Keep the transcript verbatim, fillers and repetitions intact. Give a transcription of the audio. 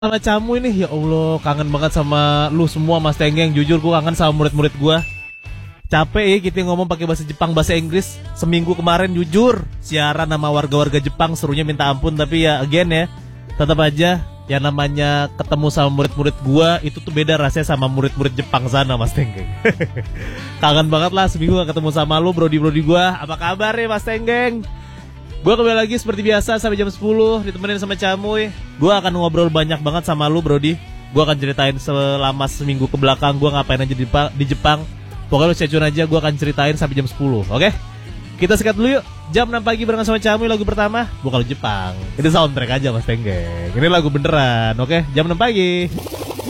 Sama Camu ini, ya Allah, kangen banget sama lu semua Mas Tenggeng. Jujur gue kangen sama murid-murid gue. Capek ya kita ngomong pakai bahasa Jepang, bahasa Inggris. Seminggu kemarin jujur siaran sama warga-warga Jepang, serunya minta ampun. Tapi ya again ya, tetap aja yang namanya ketemu sama murid-murid gue itu tuh beda rasanya sama murid-murid Jepang sana Mas Tenggeng. Kangen banget lah seminggu gak ketemu sama lu brodi-brodi gue. Apa kabar ya Mas Tenggeng? Gue kembali lagi seperti biasa sampai jam sepuluh ditemenin sama Camuy. Gue akan ngobrol banyak banget sama lu Brody. Gue akan ceritain selama seminggu ke belakang gue ngapain aja di, di Jepang. Pokoknya lu stay tune aja, gue akan ceritain sampai jam sepuluh. Oke? Kita sikat dulu yuk. Jam enam pagi barengan sama Camuy, lagu pertama bukan Jepang. Ini soundtrack aja Mas Tenggeng. Ini lagu beneran. Oke? Jam enam pagi.